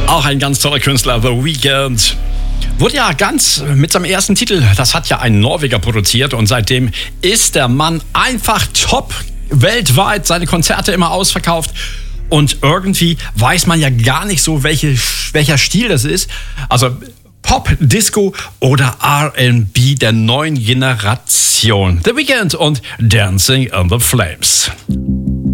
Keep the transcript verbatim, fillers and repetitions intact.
Auch ein ganz toller Künstler, The Weeknd. Wurde ja ganz mit seinem ersten Titel, das hat ja ein Norweger produziert und seitdem ist der Mann einfach top weltweit, seine Konzerte immer ausverkauft und irgendwie weiß man ja gar nicht so, welche, welcher Stil das ist. Also Pop, Disco oder R and B der neuen Generation. The Weeknd und Dancing in the Flames.